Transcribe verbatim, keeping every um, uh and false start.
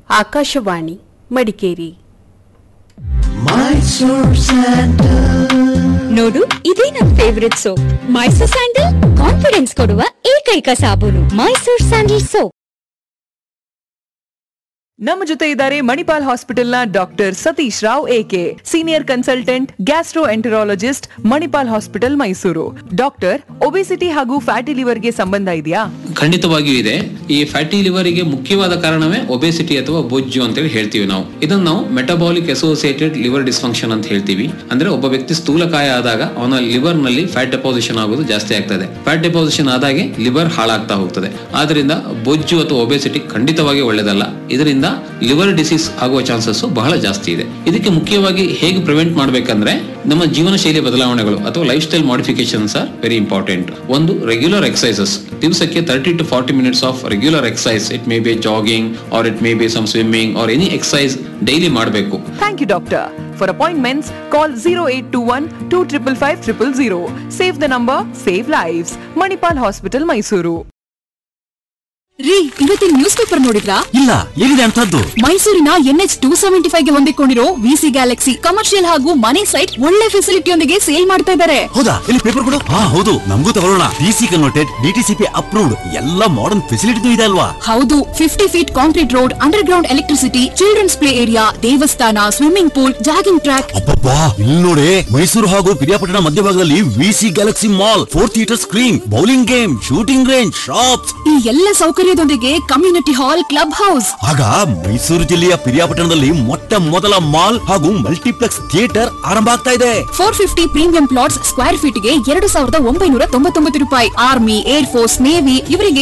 ಆಕಾಶವಾಣಿ ಮಡಿಕೇರಿ. ನೋಡು, ಇದೇ ನನ್ favourite soap. Mysore sandal confidence ಕೊಡುವ ಏಕೈಕ ಸಾಬೂನು. Mysore sandal soap. ನಮ್ಮ ಜೊತೆ ಇದ್ದಾರೆ Manipal ಹಾಸ್ಪಿಟಲ್ನ doctor Satish Rao A K, senior consultant gastro enterologist, Manipal hospital Mysuru. Doctor, obesity ಹಾಗೂ ಫ್ಯಾಟಿ ಲಿವರ್ ಗೆ ಸಂಬಂಧ ಇದೆಯಾ? ಖಂಡಿತವಾಗಿಯೂ ಇದೆ. ಈ ಫ್ಯಾಟಿ ಲಿವರ್ ಗೆ ಮುಖ್ಯವಾದ ಕಾರಣವೇ ಒಬೆಸಿಟಿ ಅಥವಾ ಬೊಜ್ಜು ಅಂತ ಹೇಳಿ ಹೇಳ್ತೀವಿ ನಾವು. ಇದನ್ನು ನಾವು ಮೆಟಬಾಲಿಕ್ ಅಸೋಸಿಯೇಟೆಡ್ ಲಿವರ್ ಡಿಸ್ಫಂಕ್ಷನ್ ಅಂತ ಹೇಳ್ತೀವಿ. ಅಂದ್ರೆ ಒಬ್ಬ ವ್ಯಕ್ತಿ ಸ್ಥೂಲಕಾಯ ಆದಾಗ ಅವನ ಲಿವರ್ ನಲ್ಲಿ ಫ್ಯಾಟ್ ಡೆಪಾಸಿಷನ್ ಆಗೋದು ಜಾಸ್ತಿ ಆಗ್ತದೆ. ಫ್ಯಾಟ್ ಡೆಪಾಸಿಷನ್ ಆದಾಗೆ ಲಿವರ್ ಹಾಳಾಗ್ತಾ ಹೋಗ್ತದೆ. ಆದ್ರಿಂದ ಬೊಜ್ಜು ಅಥವಾ ಒಬೆಸಿಟಿ ಖಂಡಿತವಾಗಿ ಒಳ್ಳೆಯದಲ್ಲ. ಇದರಿಂದ ಲಿವರ್ ಡಿಸೀಸ್ ಆಗುವ ಚಾನ್ಸಸ್ ಬಹಳ ಜಾಸ್ತಿ ಇದೆ. ಇದಕ್ಕೆ ಮುಖ್ಯವಾಗಿ ಹೇಗೆ ಪ್ರಿವೆಂಟ್ ಮಾಡಬೇಕಂದ್ರೆ ನಮ್ಮ ಜೀವನ ಶೈಲಿ ಬದಲಾವಣೆಗಳು ಅಥವಾ life style modifications are very important. ಒಂದು, ರೆಗ್ಯುಲರ್ ಎಕ್ಸರ್ಸೈಸಸ್. ದಿವಸಕ್ಕೆ thirty to forty minutes of regular exercise. It may be jogging R it may be some swimming R any exercise daily ಮಾಡಬೇಕು. Thank you doctor. For appointments, call zero eight two one two five five five zero zero. Save the number, save lives. Manipal Hospital, Mysuru. ರೀ, ಇವತ್ತಿನ news paper ನೋಡಿದ್ರಾ? ಇಲ್ಲ, ಏನಿದೆ ಅಂತದ್ದು? ಮೈಸೂರಿನ N H two seventy five ಗೆ ಹೊಂದಿಕೊಂಡಿರೋ VC Galaxy commercial ಹಾಗೂ ಮನೆ ಸೈಟ್ ಒಳ್ಳೆ ಫೆಸಿಲಿಟಿಯೊಂದಿಗೆ ಸೇಲ್ ಮಾಡ್ತಾ ಇದ್ದಾರೆ. ಹೌದಾ? ಇಲ್ಲಿ ಪೇಪರ್ ಕೊಡು. ಹಾ ಹೌದು, ನಮಗೂ ತಗೊಳ್ಳೋಣ. ಡಿಸಿ ಕನ್ವರ್ಟೆಡ್, ಡಿಟಿಸಿಪಿ ಅಪ್ರೂವ್ಡ್, ಎಲ್ಲ ಮಾಡರ್ನ್ ಫೆಸಿಲಿಟಿ ಇದೆ ಅಲ್ವಾ? ಹೌದು, fifty feet concrete road, under ground electricity, children's play area, ದೇವಸ್ಥಾನ, ಸ್ವಿಮ್ಮಿಂಗ್ ಪೂಲ್, ಜಾಗಿಂಗ್ ಟ್ರ್ಯಾಕ್. ಅಬ್ಬಬ್ಬಾ, ಇಲ್ಲಿ ನೋಡಿ, ಮೈಸೂರು ಹಾಗೂ ಪಿರಿಯಾಪಟ್ಟಣ ಮಧ್ಯಭಾಗದಲ್ಲಿ VC Galaxy mall, four theatre screen, bowling game, shooting range, shops, ಈ ಎಲ್ಲ ಸೌಕರ್ಯದೊಂದಿಗೆ ಕಮ್ಯುನಿಟಿ ಹಾಲ್, ಕ್ಲಬ್ ಹೌಸ್. ಆಗ ಮೈಸೂರು ಜಿಲ್ಲೆಯ ಪಿರಿಯಾಪಟ್ಟಣದಲ್ಲಿ ಮೊಟ್ಟ ಮೊದಲ ಮಾಲ್ ಹಾಗೂ ಮಲ್ಟಿಪ್ಲೆಕ್ಸ್ ಥಿಯೇಟರ್ ಆರಂಭ ಆಗ್ತಾ ಇದೆ. Four fifty premium plots square feet ಗೆ ಎರಡು ಸಾವಿರದ ಒಂಬೈನೂರ ತೊಂಬತ್ತೊಂಬತ್ತು ರೂಪಾಯಿ. ಆರ್ಮಿ, ಏರ್ ಫೋರ್ಸ್, ನೇವಿ ಇವರಿಗೆ